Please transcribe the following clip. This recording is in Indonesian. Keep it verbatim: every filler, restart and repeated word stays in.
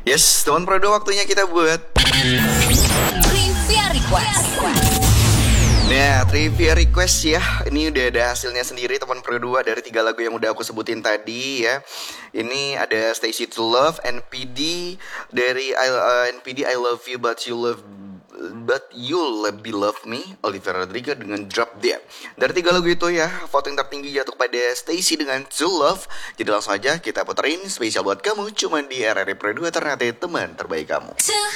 Yes, teman Prodo, waktunya kita buat Trivia Request. Nah, trivia request ya. Ini udah ada hasilnya sendiri teman Prodo dari tiga lagu yang udah aku sebutin tadi ya. Ini ada Stacy to Love, N P D dari I, uh, N P D I Love You But You Love But You'll Be Love Me, Olivia Rodrigo dengan Drop Dead. Dari tiga lagu itu ya, voting tertinggi jatuh pada Stacy dengan To Love. Jadi langsung aja kita puterin spesial buat kamu, cuman di R R I Pro dua, ternate teman terbaik kamu. To